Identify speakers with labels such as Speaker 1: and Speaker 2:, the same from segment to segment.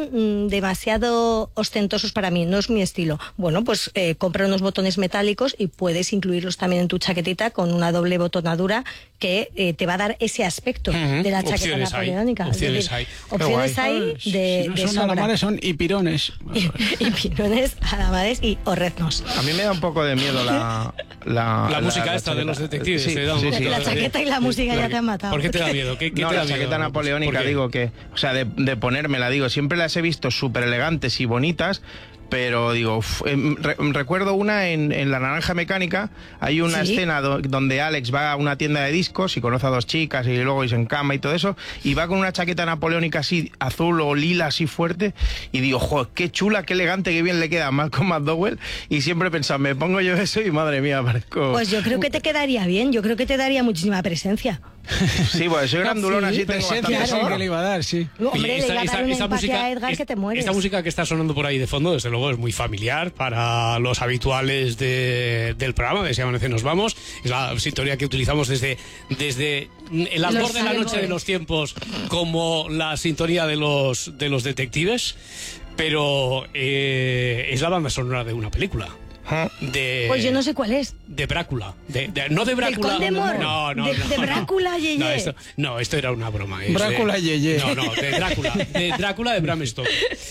Speaker 1: son demasiado ostentosos para mí, no es mi estilo. Bueno, pues compra unos botones metálicos y puedes incluirlos también en tu chaquetita con una doble botonadura que te va a dar ese aspecto de la chaqueta napoleónica.
Speaker 2: Opciones hay.
Speaker 1: Opciones hay de
Speaker 3: si no son
Speaker 1: sobra.
Speaker 3: alamares, son hipirones.
Speaker 1: Hipirones, alamares y orretnos.
Speaker 4: A mí me da un poco de miedo la
Speaker 2: música esta de los detectives.
Speaker 4: Sí,
Speaker 2: sí.
Speaker 1: La chaqueta y la música ya te han matado.
Speaker 2: ¿Por qué te da miedo? ¿Qué
Speaker 4: no,
Speaker 2: te da
Speaker 4: la chaqueta
Speaker 2: miedo?
Speaker 4: napoleónica, digo que... O sea, de ponérmela, digo, siempre las he visto súper elegantes y bonitas, pero digo, recuerdo una en La Naranja Mecánica, hay una escena donde Alex va a una tienda de discos y conoce a dos chicas y luego se encama y todo eso, y va con una chaqueta napoleónica así, azul o lila así fuerte, y digo, joder, qué chula, qué elegante, qué bien le queda a Malcolm McDowell, y siempre he pensado, me pongo yo eso y madre mía, parezco...
Speaker 1: Pues yo creo que te quedaría bien, yo creo que te daría muchísima presencia.
Speaker 4: Sí, pues soy grandulón, así tengo bastante...
Speaker 3: Claro. Que le iba a dar, sí.
Speaker 1: Hombre, le iba a dar una empatia a Edgar que te mueres.
Speaker 2: Esta música que está sonando por ahí de fondo, desde luego, es muy familiar para los habituales del programa, de Si Amanece Nos Vamos. Es la sintonía que utilizamos desde el albor de la noche de los tiempos, como la sintonía de los detectives, pero es la banda sonora de una película.
Speaker 1: Pues yo no sé cuál es.
Speaker 2: De Brácula. No de Brácula.
Speaker 1: ¿Del Conde Mor?
Speaker 2: No.
Speaker 1: De Brácula, Yeye.
Speaker 2: Esto era una broma.
Speaker 3: Brácula, Yeye.
Speaker 2: No, de Drácula. De Drácula de Bram Stoker.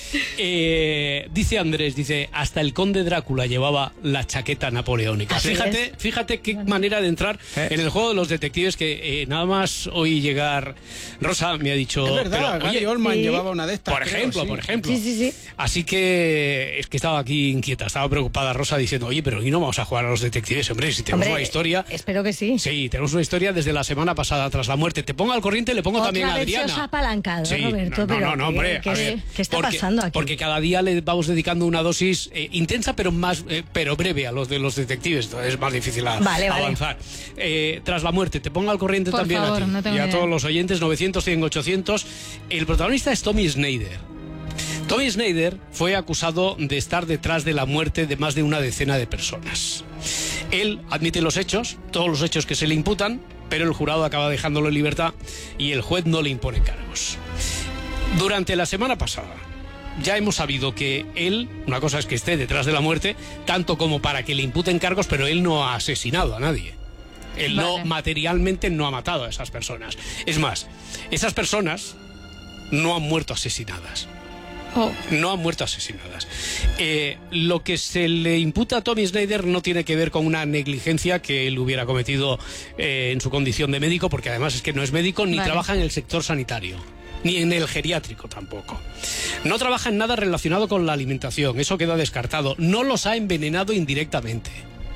Speaker 2: Dice Andrés, hasta el conde Drácula llevaba la chaqueta napoleónica. Fíjate qué manera de entrar en el juego de los detectives, que nada más oí llegar Rosa me ha dicho...
Speaker 3: Es verdad, Gary Oldman llevaba una de estas.
Speaker 2: Por ejemplo.
Speaker 1: Sí.
Speaker 2: Así que es que estaba aquí inquieta, estaba preocupada Rosa diciendo, oye, pero ¿y no vamos a jugar a los detectives? Hombre, si tenemos una historia...
Speaker 1: Espero que sí.
Speaker 2: Sí, tenemos una historia desde la semana pasada, tras la muerte. Te pongo al corriente, le pongo también a Adriana.
Speaker 1: Otra vez se os ha apalancado,
Speaker 2: sí,
Speaker 1: Roberto,
Speaker 2: no, hombre.
Speaker 1: ¿Qué está pasando aquí?
Speaker 2: Porque cada día le vamos dedicando una dosis intensa, pero breve a los de los detectives. Entonces es más difícil avanzar. Tras la muerte, te pongo al corriente
Speaker 5: por
Speaker 2: también
Speaker 5: favor,
Speaker 2: a ti.
Speaker 5: No tengo
Speaker 2: y a
Speaker 5: idea.
Speaker 2: Todos los oyentes, 900, 100, 800. El protagonista es Tommy Snyder. Tommy Snyder fue acusado de estar detrás de la muerte de más de una decena de personas. Él admite los hechos, todos los hechos que se le imputan, pero el jurado acaba dejándolo en libertad y el juez no le impone cargos. Durante la semana pasada ya hemos sabido que él, una cosa es que esté detrás de la muerte, tanto como para que le imputen cargos, pero él no ha asesinado a nadie. Él materialmente no ha matado a esas personas. Es más, esas personas no han muerto asesinadas. No han muerto asesinadas. Lo que se le imputa a Tommy Snyder no tiene que ver con una negligencia que él hubiera cometido en su condición de médico, porque además es que no es médico ni trabaja en el sector sanitario, ni en el geriátrico tampoco. No trabaja en nada relacionado con la alimentación, eso queda descartado. No los ha envenenado indirectamente.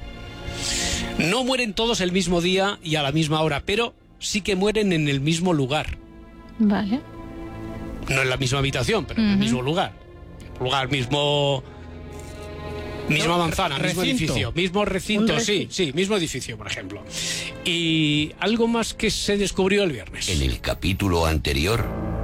Speaker 2: No mueren todos el mismo día y a la misma hora, pero sí que mueren en el mismo lugar.
Speaker 5: Vale.
Speaker 2: No en la misma habitación, pero en el mismo lugar. Misma manzana, mismo edificio, mismo recinto, sí, mismo edificio, por ejemplo. Y algo más que se descubrió el viernes.
Speaker 6: En el capítulo anterior...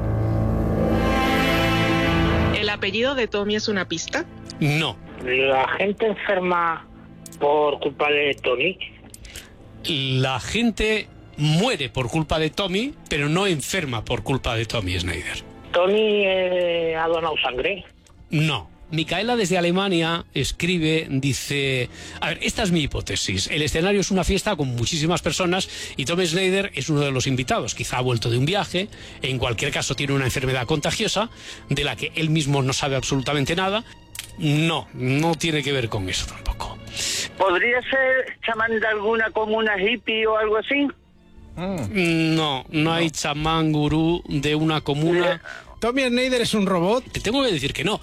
Speaker 7: ¿El apellido de Tommy es una pista?
Speaker 2: No.
Speaker 8: ¿La gente enferma por culpa de Tommy?
Speaker 2: La gente muere por culpa de Tommy, pero no enferma por culpa de Tommy Snyder.
Speaker 8: ¿Tommy ha donado sangre?
Speaker 2: No. Micaela desde Alemania escribe, dice... A ver, esta es mi hipótesis. El escenario es una fiesta con muchísimas personas y Tommy Snyder es uno de los invitados. Quizá ha vuelto de un viaje, en cualquier caso tiene una enfermedad contagiosa de la que él mismo no sabe absolutamente nada. No tiene que ver con eso tampoco.
Speaker 8: ¿Podría ser chamán de alguna comuna hippie o algo así?
Speaker 2: No hay chamán gurú de una comuna.
Speaker 3: ¿Tommy Snyder es un robot?
Speaker 2: Te tengo que decir que no.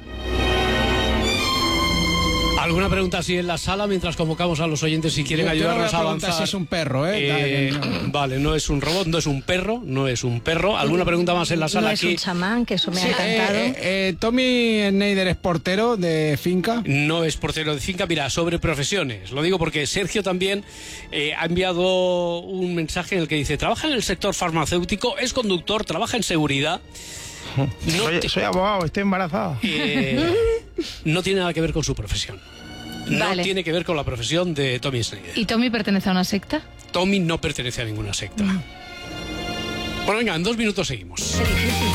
Speaker 2: ¿Alguna pregunta así en la sala mientras convocamos a los oyentes si quieren ayudarnos a avanzar?
Speaker 3: Si es un perro,
Speaker 2: Vale, no es un robot, no es un perro. ¿Alguna pregunta más en la sala?
Speaker 1: No es un chamán, que eso me ha encantado.
Speaker 3: ¿Tommy Snyder es portero de finca?
Speaker 2: No es portero de finca. Mira, sobre profesiones, lo digo porque Sergio también ha enviado un mensaje en el que dice: trabaja en el sector farmacéutico, es conductor, trabaja en seguridad.
Speaker 4: Soy abogado, estoy embarazada.
Speaker 2: No tiene nada que ver con su profesión. No tiene que ver con la profesión de Tommy Snyder.
Speaker 5: ¿Y Tommy pertenece a una secta?
Speaker 2: Tommy no pertenece a ninguna secta. Bueno, venga, en 2 minutos seguimos.
Speaker 1: Qué difícil.